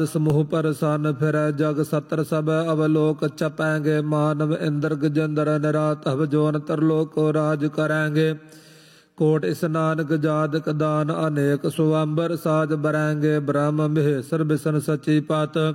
ਸਮੂਹ ਪਰਸਨ ਫਿਰੈ ਜਗ ਸਤਰ ਸਭ ਅਵਲੋਕ ਚਪੈਂਗੇ ਮਾਨਵ ਇੰਦਰ ਗਜੰਦਰ ਨਿਰਾਤਵ ਜੋਨ ਤਰਲੋਕ ਰਾਜ ਕਰੈਂਗੇ ਕੋਟ ਇਸਨਾਨਕ ਜਾਦਕ ਦਾਨ ਅਨੇਕ ਸੁਅੰਬਰ ਸਾਜ ਬਰੈਂਗੇ ਬ੍ਰਹਮ ਮਹੇਸ਼ਰ ਬਿਸ਼ਨ ਸਚੀ ਪਤ